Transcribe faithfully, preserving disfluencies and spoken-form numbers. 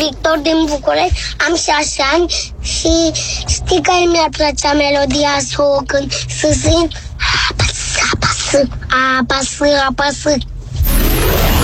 Victor din București, am șase ani și știi că mi-ar plăcea melodia să o cânt, să zic apasă, apasă, apasă, apasă.